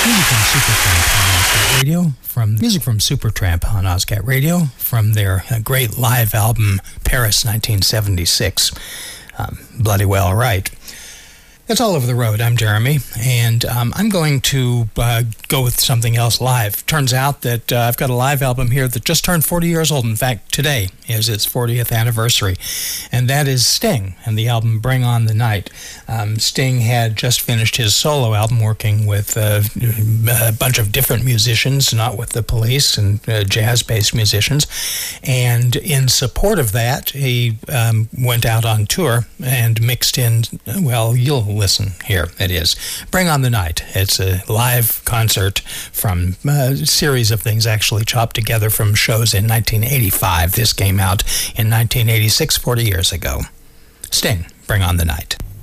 Music from Supertramp on OzCat Radio from their great live album Paris 1976. Bloody well right. It's All Over the Road. I'm Jeremy, and I'm going to go with something else live. Turns out that I've got a live album here that just turned 40 years old. In fact, today is its 40th anniversary, and that is Sting and the album Bring On the Night. Sting had just finished his solo album working with a bunch of different musicians, not with the Police, and jazz-based musicians, and in support of that, he went out on tour and mixed in, well, you'll listen here. It is Bring On the Night. It's a live concert from a series of things actually chopped together from shows in 1985. This came out in 1986, 40 years ago. Sting, Bring On the Night.